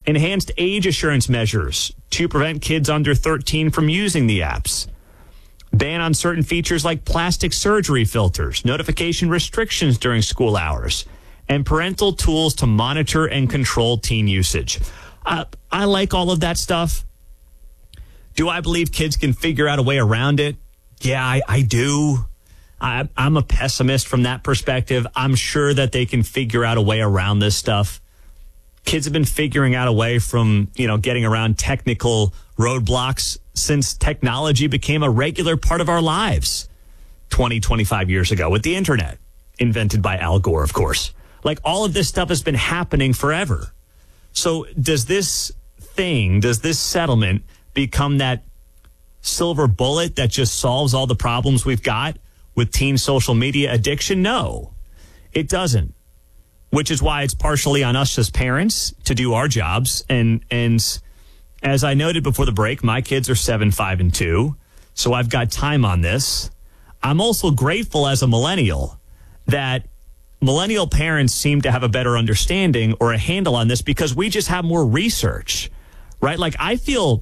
enhanced age assurance measures to prevent kids under 13 from using the apps, ban on certain features like plastic surgery filters, notification restrictions during school hours, and parental tools to monitor and control teen usage. I like all of that stuff. Do I believe kids can figure out a way around it? Yeah, I do. I'm a pessimist from that perspective. I'm sure that they can figure out a way around this stuff. Kids have been figuring out a way from, getting around technical roadblocks since technology became a regular part of our lives 25 years ago with the internet, invented by Al Gore, of course. Like, all of this stuff has been happening forever. So does this settlement become that silver bullet that just solves all the problems we've got with teen social media addiction? No, it doesn't. Which is why it's partially on us as parents to do our jobs. And as I noted before the break, my kids are 7, 5, and 2. So I've got time on this. I'm also grateful as a millennial that millennial parents seem to have a better understanding or a handle on this because we just have more research, right? Like, I feel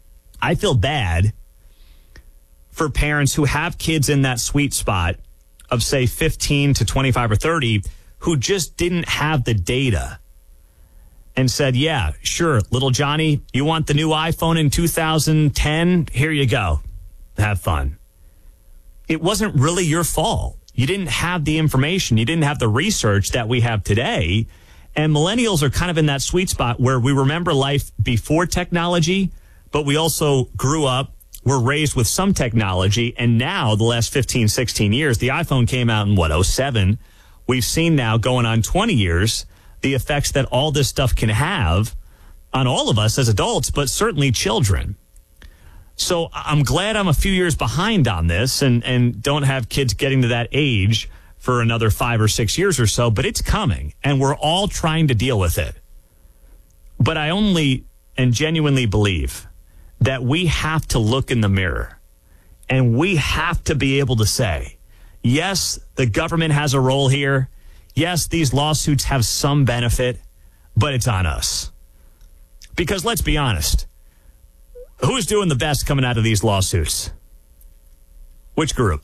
bad for parents who have kids in that sweet spot of, say, 15 to 25 or 30 who just didn't have the data and said, yeah, sure, little Johnny, you want the new iPhone in 2010? Here you go. Have fun. It wasn't really your fault. You didn't have the information. You didn't have the research that we have today. And millennials are kind of in that sweet spot where we remember life before technology, but we also grew up, were raised with some technology. And now, the last 15, 16 years, the iPhone came out in, 07? We've seen now, going on 20 years, the effects that all this stuff can have on all of us as adults, but certainly children. So I'm glad I'm a few years behind on this and don't have kids getting to that age for another 5 or 6 years or so, but it's coming, and we're all trying to deal with it. But I only and genuinely believe that we have to look in the mirror, and we have to be able to say, yes, the government has a role here. Yes, these lawsuits have some benefit, but it's on us. Because let's be honest, who's doing the best coming out of these lawsuits? Which group?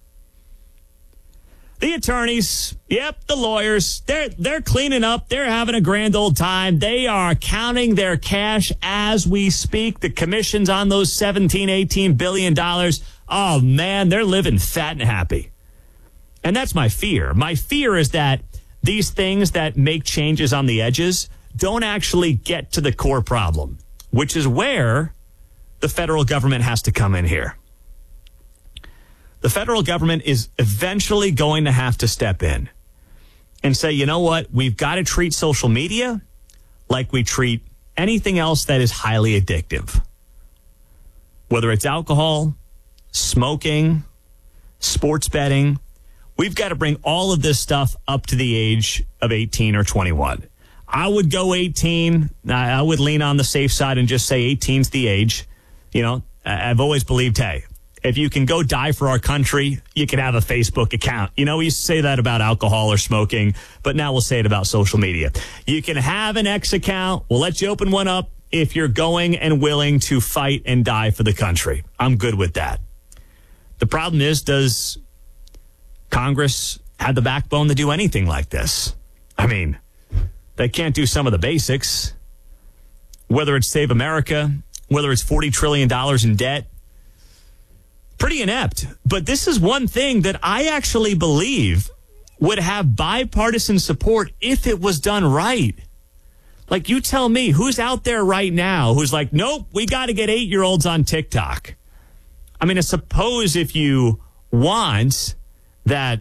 The attorneys. Yep, the lawyers. They're cleaning up. They're having a grand old time. They are counting their cash as we speak. The commissions on those $17, $18 billion. Oh, man, they're living fat and happy. And that's my fear. My fear is that these things that make changes on the edges don't actually get to the core problem, which is where the federal government has to come in here. The federal government is eventually going to have to step in and say, you know what? We've got to treat social media like we treat anything else that is highly addictive. Whether it's alcohol, smoking, sports betting, we've got to bring all of this stuff up to the age of 18 or 21. I would go 18. I would lean on the safe side and just say 18's the age. I've always believed, hey, if you can go die for our country, you can have a Facebook account. We used to say that about alcohol or smoking, but now we'll say it about social media. You can have an X account. We'll let you open one up if you're going and willing to fight and die for the country. I'm good with that. The problem is, does Congress have the backbone to do anything like this? I mean, they can't do some of the basics. Whether it's Save America, whether it's $40 trillion in debt, pretty inept. But this is one thing that I actually believe would have bipartisan support if it was done right. Like, you tell me, who's out there right now who's like, nope, we got to get 8-year-olds on TikTok? I mean, I suppose if you want that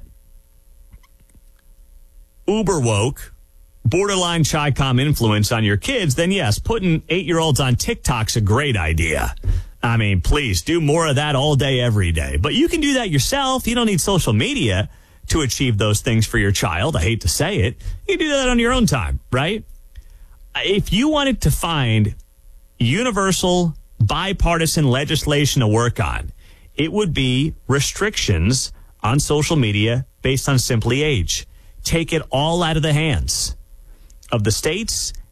uber woke, borderline Chi-Com influence on your kids, then yes, putting 8-year-olds on TikTok's a great idea. I mean, please do more of that all day, every day. But you can do that yourself. You don't need social media to achieve those things for your child. I hate to say it. You can do that on your own time, right? If you wanted to find universal bipartisan legislation to work on, it would be restrictions on social media based on simply age. Take it all out of the hands of the states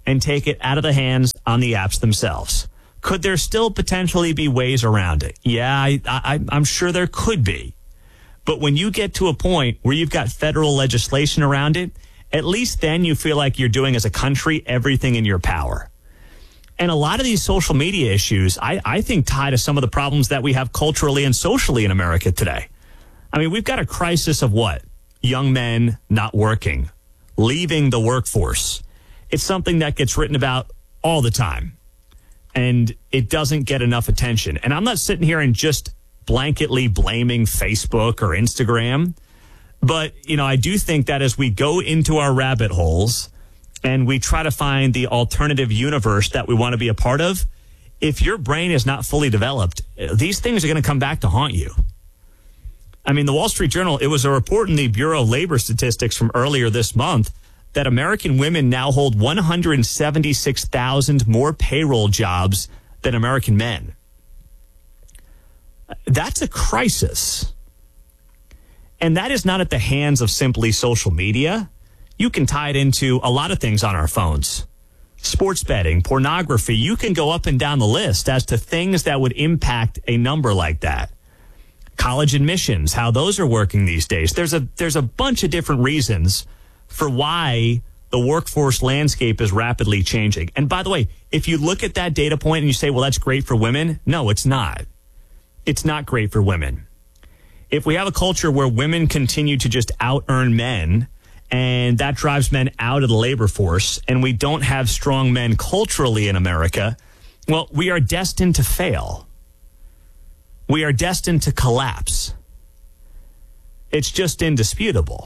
and take it out of the hands on the apps themselves. Could there still potentially be ways around it? Yeah, I'm sure there could be. But when you get to a point where you've got federal legislation around it, at least then you feel like you're doing as a country everything in your power. And a lot of these social media issues, I think, tie to some of the problems that we have culturally and socially in America today. I mean, we've got a crisis of what? Young men not working, leaving the workforce. It's something that gets written about all the time. And it doesn't get enough attention. And I'm not sitting here and just blanketly blaming Facebook or Instagram. But, you know, I do think that as we go into our rabbit holes and we try to find the alternative universe that we want to be a part of, if your brain is not fully developed, these things are going to come back to haunt you. I mean, the Wall Street Journal, it was a report in the Bureau of Labor Statistics from earlier this month that American women now hold 176,000 more payroll jobs than American men. That's a crisis. And that is not at the hands of simply social media. You can tie it into a lot of things on our phones. Sports betting, pornography, you can go up and down the list as to things that would impact a number like that. College admissions, how those are working these days. There's a bunch of different reasons for why the workforce landscape is rapidly changing. And by the way, if you look at that data point and you say, well, that's great for women. No, it's not. It's not great for women. If we have a culture where women continue to just out-earn men and that drives men out of the labor force and we don't have strong men culturally in America, well, we are destined to fail. We are destined to collapse. It's just indisputable.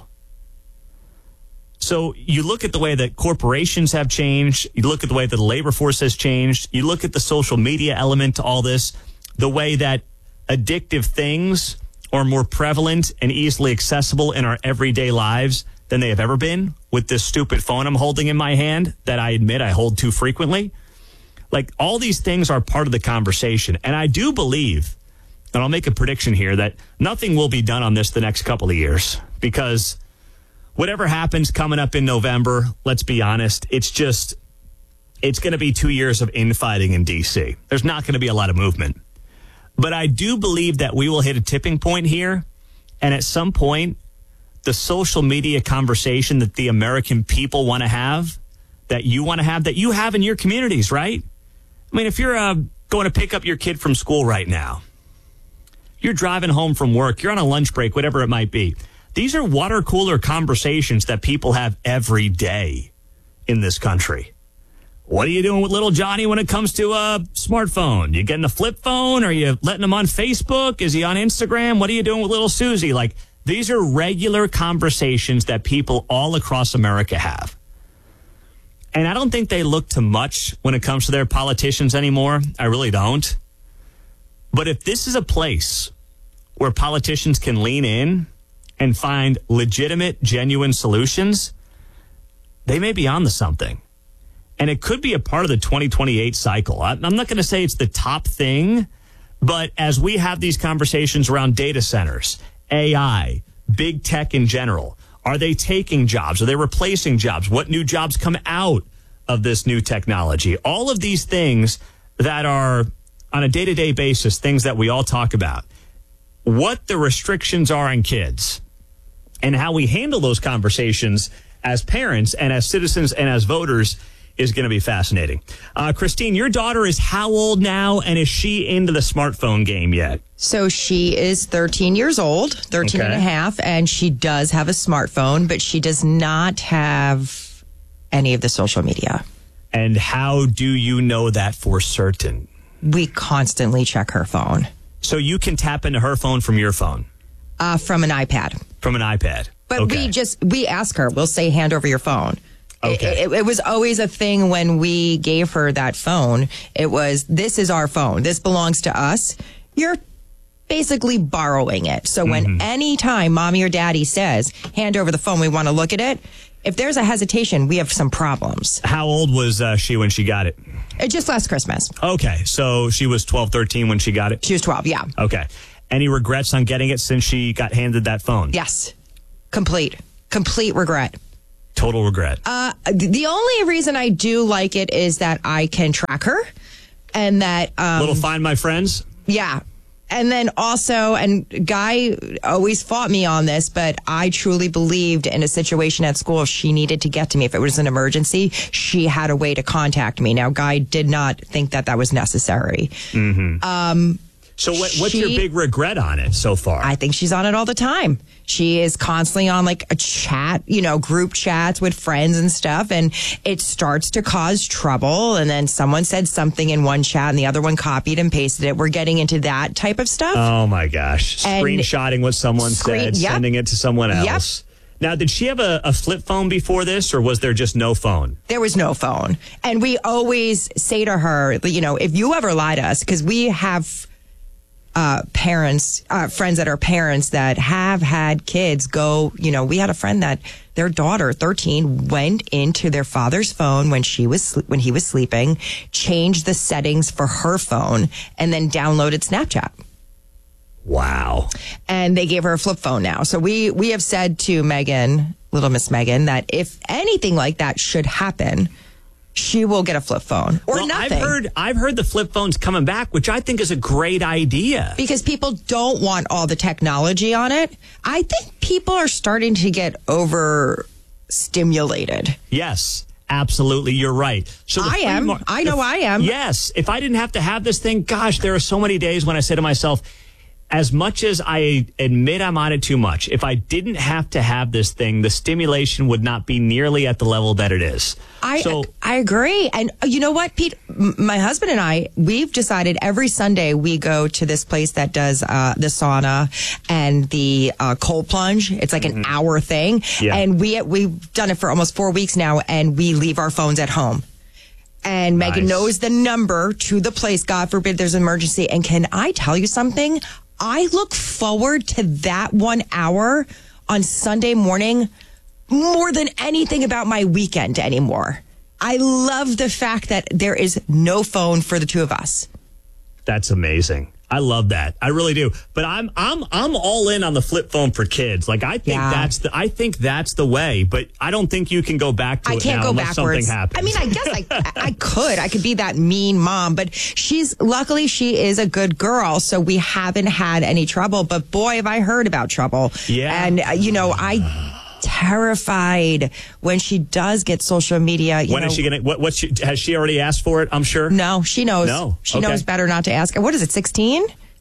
So you look at the way that corporations have changed. You look at the way that the labor force has changed. You look at the social media element to all this, the way that addictive things are more prevalent and easily accessible in our everyday lives than they have ever been with this stupid phone I'm holding in my hand that I admit I hold too frequently. Like, all these things are part of the conversation. And I do believe, and I'll make a prediction here, that nothing will be done on this the next couple of years because whatever happens coming up in November, let's be honest, it's going to be 2 years of infighting in D.C. There's not going to be a lot of movement. But I do believe that we will hit a tipping point here. And at some point, the social media conversation that the American people want to have, that you want to have, that you have in your communities, right? I mean, if you're going to pick up your kid from school right now, you're driving home from work, you're on a lunch break, whatever it might be. These are water cooler conversations that people have every day in this country. What are you doing with little Johnny when it comes to a smartphone? You getting a flip phone? Are you letting him on Facebook? Is he on Instagram? What are you doing with little Susie? Like, these are regular conversations that people all across America have. And I don't think they look to much when it comes to their politicians anymore. I really don't. But if this is a place where politicians can lean in and find legitimate, genuine solutions, they may be onto something. And it could be a part of the 2028 cycle. I'm not going to say it's the top thing, but as we have these conversations around data centers, AI, big tech in general, are they taking jobs? Are they replacing jobs? What new jobs come out of this new technology? All of these things that are on a day-to-day basis, things that we all talk about. What the restrictions are on kids and how we handle those conversations as parents and as citizens and as voters is going to be fascinating. Christine, your daughter is how old now, and is she into the smartphone game yet? So she is 13 years old, 13 and a half, and she does have a smartphone, but she does not have any of the social media. And how do you know that for certain? We constantly check her phone. So you can tap into her phone from your phone? From an iPad. From an iPad. But okay. we ask her, we'll say, hand over your phone. Okay. It was always a thing when we gave her that phone. It was, this is our phone. This belongs to us. You're basically borrowing it. So when any time mommy or daddy says, hand over the phone, we want to look at it, if there's a hesitation, we have some problems. How old was she when she got it? Just last Christmas. Okay. So she was 12, 13 when she got it? She was 12, yeah. Okay. Any regrets on getting it since she got handed that phone? Yes. Complete regret. Total regret. The only reason I do like it is that I can track her, and that Little Find My Friends. Yeah. And then also, and Guy always fought me on this, but I truly believed in a situation at school, if she needed to get to me, if it was an emergency, she had a way to contact me. Now, Guy did not think that was necessary. Mm-hmm. So what's your big regret on it so far? I think she's on it all the time. She is constantly on like a chat, group chats with friends and stuff. And it starts to cause trouble. And then someone said something in one chat and the other one copied and pasted it. We're getting into that type of stuff. Oh my gosh. Screenshotting what someone said, sending it to someone else. Yep. Now, did she have a flip phone before this, or was there just no phone? There was no phone. And we always say to her, if you ever lie to us, because we have friends that are parents that have had kids go, we had a friend that their daughter, 13, went into their father's phone when he was sleeping, changed the settings for her phone, and then downloaded Snapchat. Wow. And they gave her a flip phone now. So we have said to Megan, little Miss Megan, that if anything like that should happen, she will get a flip phone or nothing. I've heard the flip phone's coming back, which I think is a great idea. Because people don't want all the technology on it. I think people are starting to get overstimulated. Yes, absolutely. You're right. So I am. Yes. If I didn't have to have this thing, gosh, there are so many days when I say to myself, as much as I admit I'm on it too much, if I didn't have to have this thing, the stimulation would not be nearly at the level that it is. I agree. And you know what, Pete? My husband and I, we've decided every Sunday we go to this place that does the sauna and the cold plunge. It's like an hour thing. Yeah. And we've done it for almost 4 weeks now, and we leave our phones at home. And Megan knows the number to the place. God forbid there's an emergency. And can I tell you something? I look forward to that 1 hour on Sunday morning more than anything about my weekend anymore. I love the fact that there is no phone for the two of us. That's amazing. I love that. I really do. But I'm all in on the flip phone for kids. Like I think that's the way, but I don't think you can go back to it now unless something happens. I mean, I guess I could be that mean mom, but luckily she is a good girl, so we haven't had any trouble, but boy, have I heard about trouble. Yeah. And I terrified when she does get social media. When is she going to, has she already asked for it, I'm sure? No, she knows. No. She knows better not to ask. What is it, 16?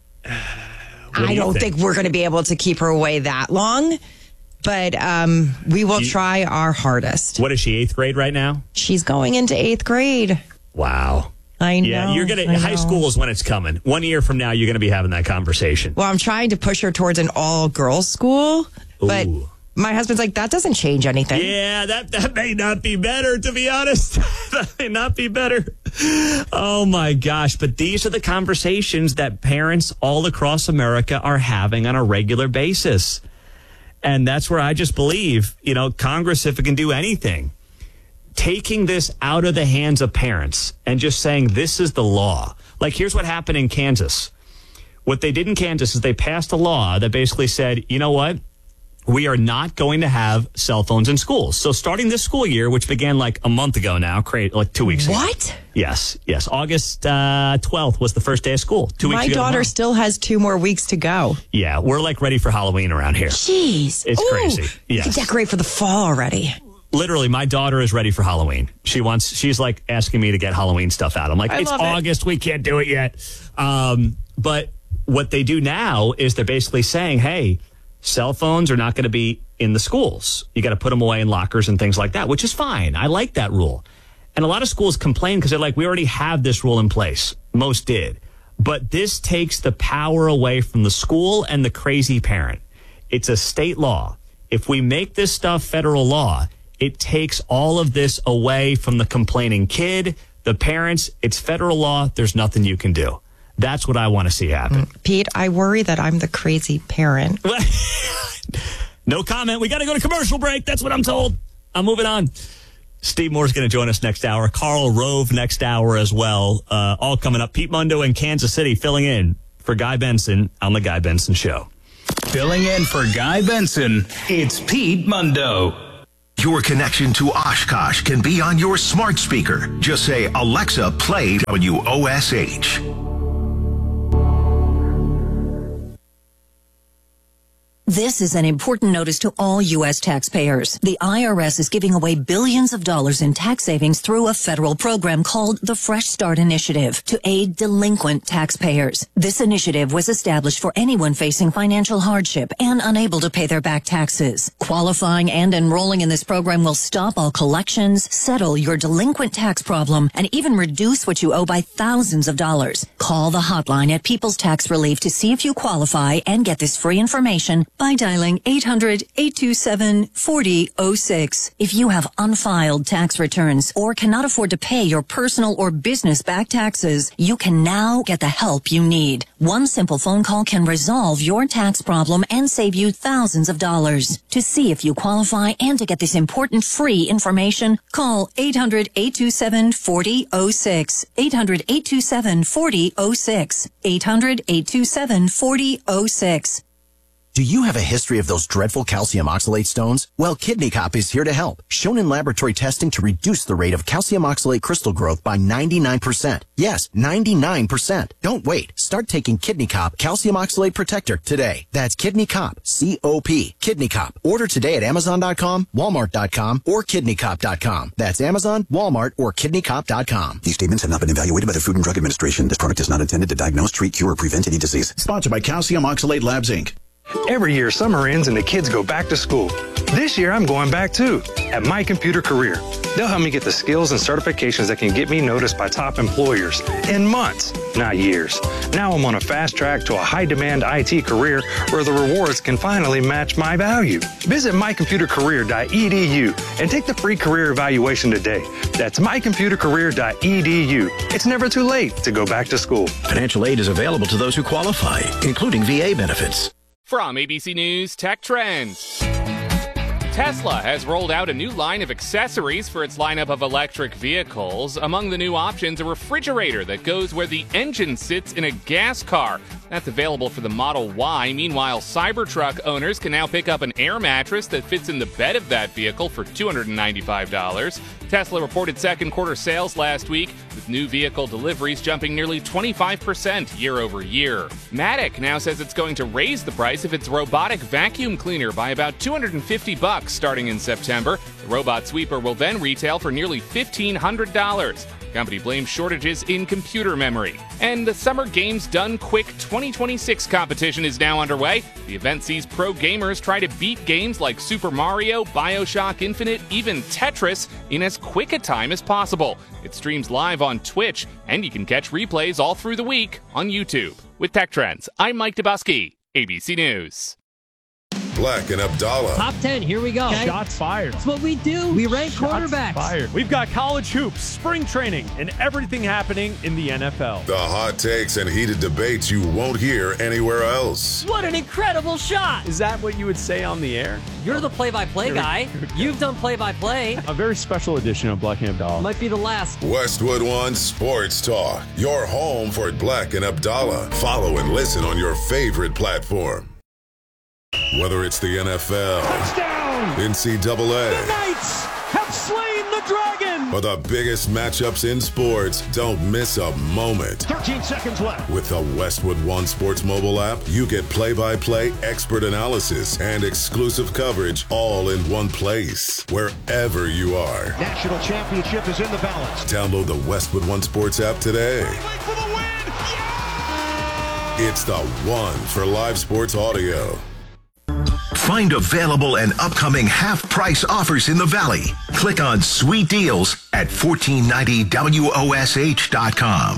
I don't think we're going to be able to keep her away that long, but we will try our hardest. What is she, 8th grade right now? She's going into 8th grade. Wow. I know. Yeah, high school is when it's coming. 1 year from now, you're going to be having that conversation. Well, I'm trying to push her towards an all-girls school, but my husband's like, that doesn't change anything. Yeah, that may not be better, to be honest. That may not be better. Oh, my gosh. But these are the conversations that parents all across America are having on a regular basis. And that's where I just believe, Congress, if it can do anything, taking this out of the hands of parents and just saying this is the law. Like, here's what happened in Kansas. What they did in Kansas is they passed a law that basically said, you know what? We are not going to have cell phones in schools. So starting this school year, which began like a month ago now, like 2 weeks ago. What? Yes. August 12th was the first day of school. 2 weeks ago. My daughter still has 2 more weeks to go. Yeah, we're like ready for Halloween around here. Jeez. It's crazy. Yes. You can decorate for the fall already. Literally, my daughter is ready for Halloween. She's like asking me to get Halloween stuff out. I'm like, it's August. We can't do it yet. But what they do now is they're basically saying, hey, cell phones are not going to be in the schools. You got to put them away in lockers and things like that, which is fine. I like that rule. And a lot of schools complain because they're like, we already have this rule in place. Most did. But this takes the power away from the school and the crazy parent. It's a state law. If we make this stuff federal law, it takes all of this away from the complaining kid, the parents. It's federal law. There's nothing you can do. That's what I want to see happen. Pete, I worry that I'm the crazy parent. No comment. We got to go to commercial break. That's what I'm told. I'm moving on. Steve Moore's going to join us next hour. Karl Rove next hour as well. All coming up. Pete Mundo in Kansas City filling in for Guy Benson on The Guy Benson Show. Filling in for Guy Benson, it's Pete Mundo. your connection to Oshkosh can be on your smart speaker. Just say, Alexa, play WOSH. This is an important notice to all U.S. taxpayers. The IRS is giving away billions of dollars in tax savings through a federal program called the Fresh Start Initiative to aid delinquent taxpayers. This initiative was established for anyone facing financial hardship and unable to pay their back taxes. Qualifying and enrolling in this program will stop all collections, settle your delinquent tax problem, and even reduce what you owe by thousands of dollars. Call the hotline at People's Tax Relief to see if you qualify and get this free information by dialing 800-827-4006. If you have unfiled tax returns or cannot afford to pay your personal or business back taxes, you can now get the help you need. One simple phone call can resolve your tax problem and save you thousands of dollars. To see if you qualify and to get this important free information, call 800-827-4006. 800-827-4006. 800-827-4006. Do you have a history of those dreadful calcium oxalate stones? Well, Kidney Cop is here to help. Shown in laboratory testing to reduce the rate of calcium oxalate crystal growth by 99%. Yes, 99%. Don't wait. Start taking Kidney Cop Calcium Oxalate Protector today. That's Kidney Cop, C-O-P, Kidney Cop. Order today at Amazon.com, Walmart.com, or KidneyCop.com. That's Amazon, Walmart, or KidneyCop.com. These statements have not been evaluated by the Food and Drug Administration. This product is not intended to diagnose, treat, cure, or prevent any disease. Sponsored by Calcium Oxalate Labs, Inc. Every year, summer ends and the kids go back to school. This year, I'm going back too, at My Computer Career. They'll help me get the skills and certifications that can get me noticed by top employers in months, not years. Now I'm on a fast track to a high-demand IT career where the rewards can finally match my value. Visit mycomputercareer.edu and take the free career evaluation today. That's mycomputercareer.edu. It's never too late to go back to school. Financial aid is available to those who qualify, including VA benefits. From ABC News Tech Trends. Tesla has rolled out a new line of accessories for its lineup of electric vehicles. Among the new options, a refrigerator that goes where the engine sits in a gas car. That's available for the Model Y. Meanwhile, Cybertruck owners can now pick up an air mattress that fits in the bed of that vehicle for $295. Tesla reported second quarter sales last week, with new vehicle deliveries jumping nearly 25% year over year. Matic now says it's going to raise the price of its robotic vacuum cleaner by about $250 starting in September. The robot sweeper will then retail for nearly $1,500. The company blames shortages in computer memory. And the Summer Games Done Quick 2026 competition is now underway. The event sees pro gamers try to beat games like Super Mario, BioShock Infinite, even Tetris in as quick a time as possible. It streams live on Twitch, and you can catch replays all through the week on YouTube. With Tech Trends, I'm Mike Dubusky, ABC News. Black and Abdallah. Top 10, here we go. Okay. Shots fired. That's what we do. We rank quarterbacks. Fired. We've got college hoops, spring training, and everything happening in the NFL. The hot takes and heated debates you won't hear anywhere else. What an incredible shot. Is that what you would say on the air? You're the play-by-play guy. You've done play-by-play. A very special edition of Black and Abdallah. Might be the last. Westwood One Sports Talk. Your home for Black and Abdallah. Follow and listen on your favorite platform. Whether it's the NFL, touchdown, NCAA, the Knights have slain the dragon, or the biggest matchups in sports, don't miss a moment. 13 seconds left. With the Westwood One Sports mobile app, you get play-by-play expert analysis and exclusive coverage all in one place, wherever you are. National championship is in the balance. Download the Westwood One Sports app today. For the win. Yeah! It's the one for live sports audio. Find available and upcoming half-price offers in the Valley. Click on Sweet Deals at 1490WOSH.com.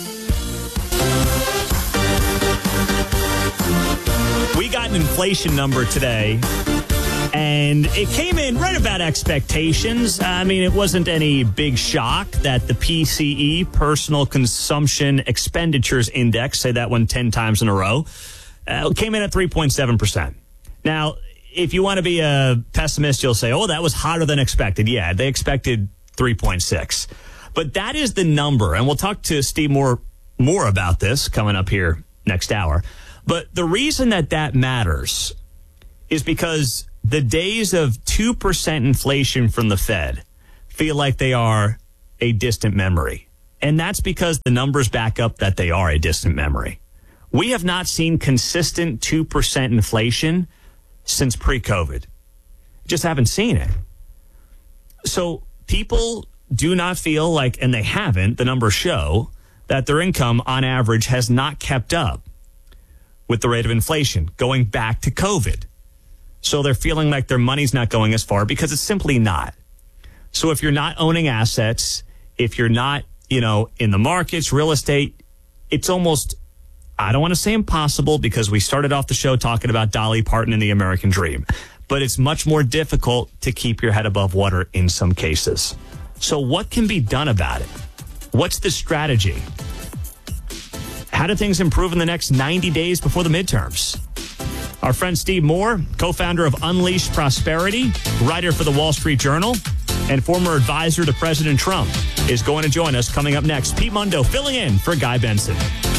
We got an inflation number today, and it came in right about expectations. I mean, it wasn't any big shock that the PCE, Personal Consumption Expenditures Index, say that one 10 times in a row, came in at 3.7%. Now, if you want to be a pessimist, you'll say, oh, that was hotter than expected. Yeah, they expected 3.6. But that is the number, and we'll talk to Steve more about this coming up here next hour. But the reason that matters is because the days of 2% inflation from the Fed feel like they are a distant memory. And that's because the numbers back up that they are a distant memory. We have not seen consistent 2% inflation since pre-COVID. Just haven't seen it. So people do not feel like, and they haven't, the numbers show, that their income on average has not kept up with the rate of inflation going back to COVID. So they're feeling like their money's not going as far because it's simply not. So if you're not owning assets, if you're not, in the markets, real estate, it's almost, I don't want to say impossible because we started off the show talking about Dolly Parton and the American dream, but it's much more difficult to keep your head above water in some cases. So what can be done about it? What's the strategy? How do things improve in the next 90 days before the midterms? Our friend Steve Moore, co-founder of Unleashed Prosperity, writer for the Wall Street Journal, and former advisor to President Trump, is going to join us coming up next. Pete Mundo filling in for Guy Benson.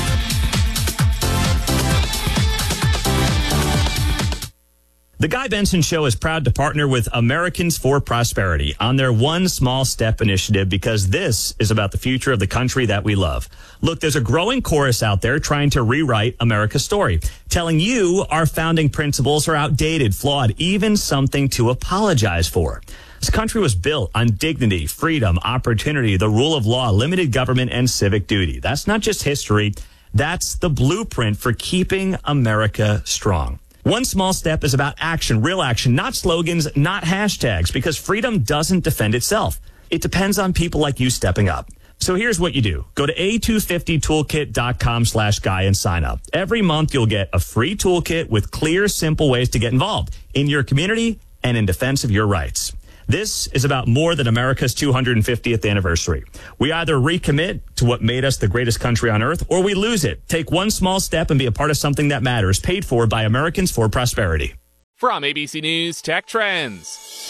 The Guy Benson Show is proud to partner with Americans for Prosperity on their One Small Step initiative because this is about the future of the country that we love. Look, there's a growing chorus out there trying to rewrite America's story, telling you our founding principles are outdated, flawed, even something to apologize for. This country was built on dignity, freedom, opportunity, the rule of law, limited government, and civic duty. That's not just history. That's the blueprint for keeping America strong. One Small Step is about action, real action, not slogans, not hashtags, because freedom doesn't defend itself. It depends on people like you stepping up. So here's what you do. Go to a250toolkit.com/guy and sign up. Every month you'll get a free toolkit with clear, simple ways to get involved in your community and in defense of your rights. This is about more than America's 250th anniversary. We either recommit to what made us the greatest country on earth, or we lose it. Take one small step and be a part of something that matters. Paid for by Americans for Prosperity. From ABC News Tech Trends.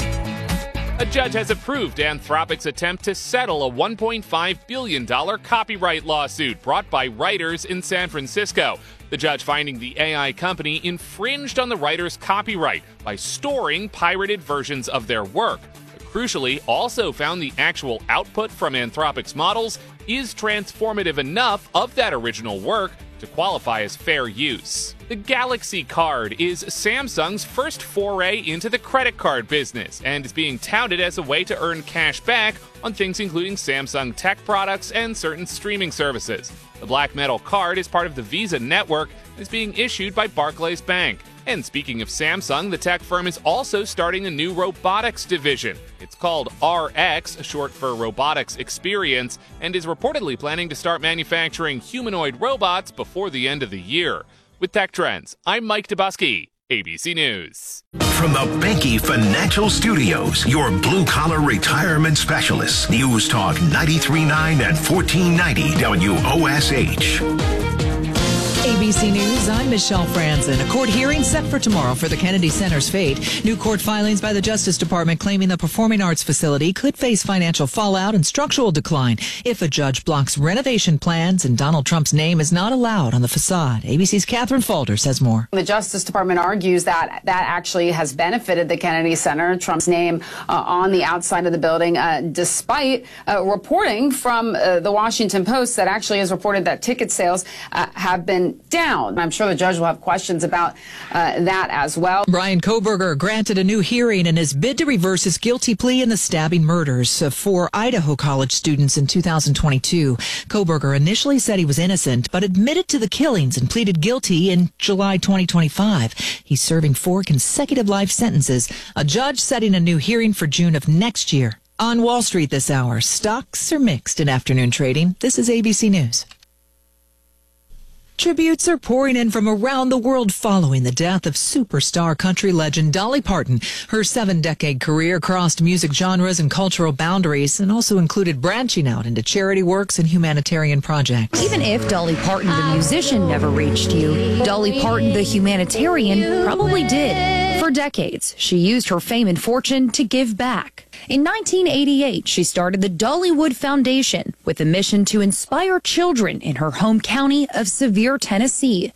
A judge has approved Anthropic's attempt to settle a $1.5 billion copyright lawsuit brought by writers in San Francisco. The judge finding the AI company infringed on the writers' copyright by storing pirated versions of their work. But crucially, also found the actual output from Anthropic's models is transformative enough of that original work to qualify as fair use. The Galaxy Card is Samsung's first foray into the credit card business and is being touted as a way to earn cash back on things including Samsung tech products and certain streaming services. The black metal card is part of the Visa network and is being issued by Barclays Bank. And speaking of Samsung, the tech firm is also starting a new robotics division. It's called RX, short for Robotics Experience, and is reportedly planning to start manufacturing humanoid robots before the end of the year. With Tech Trends, I'm Mike Dubusky, ABC News. From the Banky Financial Studios, your blue-collar retirement specialist. News Talk 93.9 and 1490 WOSH. ABC News, I'm Michelle Franzen. A court hearing set for tomorrow for the Kennedy Center's fate. New court filings by the Justice Department claiming the performing arts facility could face financial fallout and structural decline if a judge blocks renovation plans and Donald Trump's name is not allowed on the facade. ABC's Catherine Falder says more. The Justice Department argues that actually has benefited the Kennedy Center, Trump's name on the outside of the building, despite reporting from the Washington Post that actually has reported that ticket sales have been down. I'm sure the judge will have questions about that as well. Bryan Kohberger granted a new hearing in his bid to reverse his guilty plea in the stabbing murders of 4 Idaho college students in 2022. Kohberger initially said he was innocent, but admitted to the killings and pleaded guilty in July 2025. He's serving 4 consecutive life sentences. A judge setting a new hearing for June of next year. On Wall Street this hour, stocks are mixed in afternoon trading. This is ABC News. Tributes are pouring in from around the world following the death of superstar country legend Dolly Parton. Her 7-decade career crossed music genres and cultural boundaries and also included branching out into charity works and humanitarian projects. Even if Dolly Parton, the musician, never reached you, Dolly Parton, the humanitarian, probably did. For decades, she used her fame and fortune to give back. In 1988, she started the Dollywood Foundation with a mission to inspire children in her home county of Sevier, Tennessee.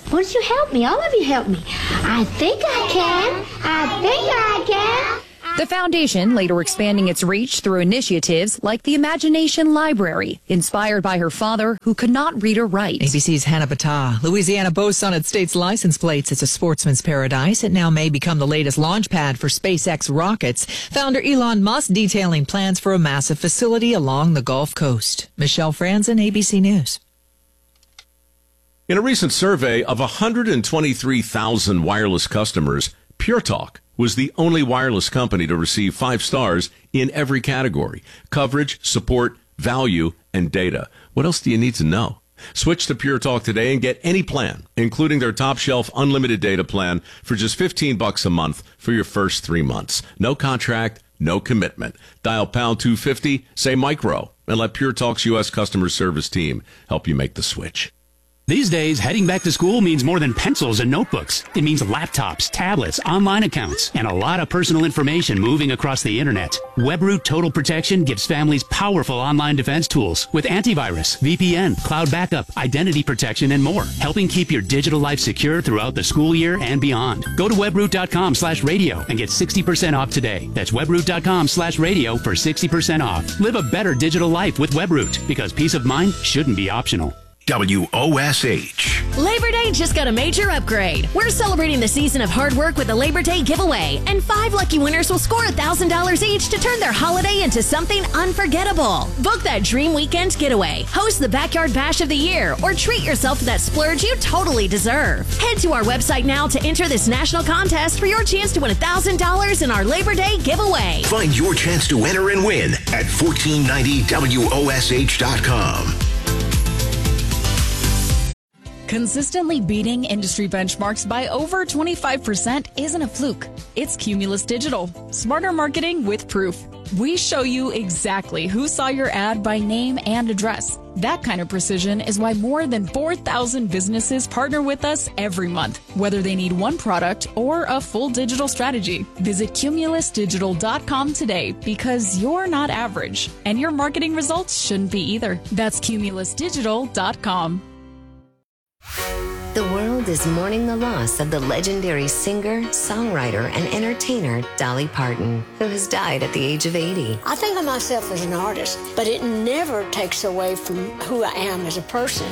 Won't you help me? All of you help me. I think I can. I think I can. The foundation later expanding its reach through initiatives like the Imagination Library, inspired by her father who could not read or write. ABC's Hannah Battah. Louisiana boasts on its state's license plates it's a sportsman's paradise. It now may become the latest launch pad for SpaceX rockets. Founder Elon Musk detailing plans for a massive facility along the Gulf Coast. Michelle Franzen, ABC News. In a recent survey of 123,000 wireless customers, Pure Talk was the only wireless company to receive 5 stars in every category: coverage, support, value, and data. What else do you need to know? Switch to Pure Talk today and get any plan, including their top shelf unlimited data plan, for just $15 a month for your first 3 months. No contract, no commitment. Dial pound 250, say micro, and let Pure Talk's U.S. customer service team help you make the switch. These days, heading back to school means more than pencils and notebooks. It means laptops, tablets, online accounts, and a lot of personal information moving across the internet. WebRoot Total Protection gives families powerful online defense tools with antivirus, VPN, cloud backup, identity protection, and more, helping keep your digital life secure throughout the school year and beyond. Go to webroot.com/radio and get 60% off today. That's webroot.com/radio for 60% off. Live a better digital life with WebRoot, because peace of mind shouldn't be optional. WOSH. Labor Day just got a major upgrade. We're celebrating the season of hard work with a Labor Day giveaway, and 5 lucky winners will score $1,000 each to turn their holiday into something unforgettable. Book that dream weekend getaway, host the Backyard Bash of the Year, or treat yourself to that splurge you totally deserve. Head to our website now to enter this national contest for your chance to win $1,000 in our Labor Day giveaway. Find your chance to enter and win at 1490WOSH.com. Consistently beating industry benchmarks by over 25% isn't a fluke. It's Cumulus Digital. Smarter marketing with proof. We show you exactly who saw your ad by name and address. That kind of precision is why more than 4,000 businesses partner with us every month, whether they need one product or a full digital strategy. Visit cumulusdigital.com today, because you're not average, and your marketing results shouldn't be either. That's cumulusdigital.com. The world is mourning the loss of the legendary singer, songwriter, and entertainer Dolly Parton, who has died at the age of 80. I think of myself as an artist, but it never takes away from who I am as a person.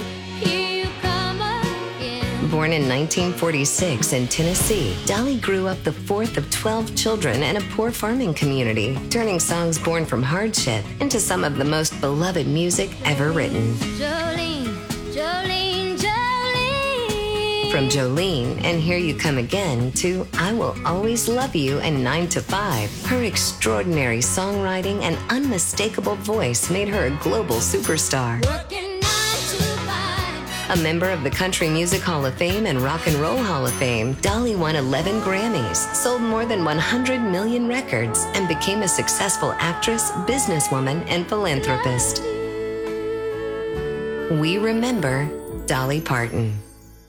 Born in 1946 in Tennessee, Dolly grew up the fourth of 12 children in a poor farming community, turning songs born from hardship into some of the most beloved music ever written. Jolene, Jolene, Jolene. From Jolene and Here You Come Again to I Will Always Love You and 9 to 5, her extraordinary songwriting and unmistakable voice made her a global superstar. A member of the Country Music Hall of Fame and Rock and Roll Hall of Fame, Dolly won 11 Grammys, sold more than 100 million records, and became a successful actress, businesswoman, and philanthropist. We remember Dolly Parton.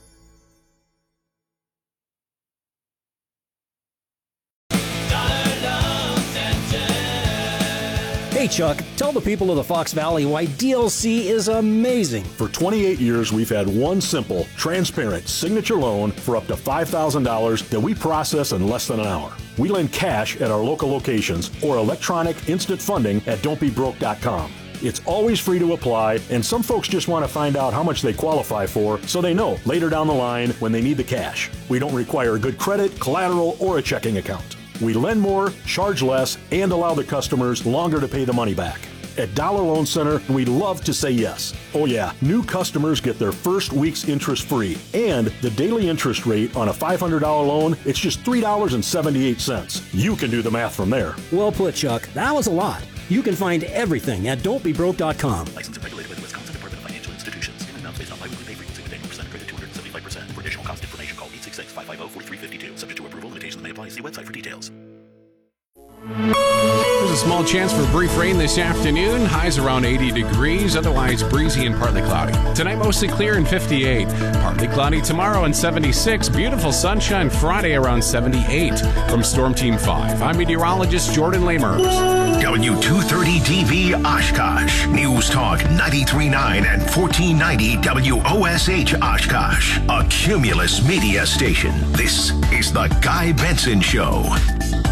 Hey Chuck, tell the people of the Fox Valley why DLC is amazing. For 28 years, we've had one simple, transparent signature loan for up to $5,000 that we process in less than an hour. We lend cash at our local locations or electronic instant funding at don'tbebroke.com. It's always free to apply, and some folks just want to find out how much they qualify for so they know later down the line when they need the cash. We don't require good credit, collateral, or a checking account. We lend more, charge less, and allow the customers longer to pay the money back. At Dollar Loan Center, we love to say yes. Oh yeah, new customers get their first week's interest free. And the daily interest rate on a $500 loan, it's just $3.78. You can do the math from there. Well put, Chuck. That was a lot. You can find everything at don'tbebroke.com. Licensed and regulated by the Wisconsin Department of Financial Institutions. Payment amounts based on biweekly pay frequency with annual percent credit 275%. For additional cost information, call 866-550-4352. Subject to approval, limitations may apply. See website for details. There's a small chance for brief rain this afternoon. Highs around 80 degrees, otherwise breezy and partly cloudy. Tonight, mostly clear and 58. Partly cloudy tomorrow and 76. Beautiful sunshine Friday around 78. From Storm Team 5, I'm meteorologist Jordan Lamers. W230DV Oshkosh. News Talk 93.9 and 1490 WOSH Oshkosh. A Cumulus media station. This is The Guy Benson Show.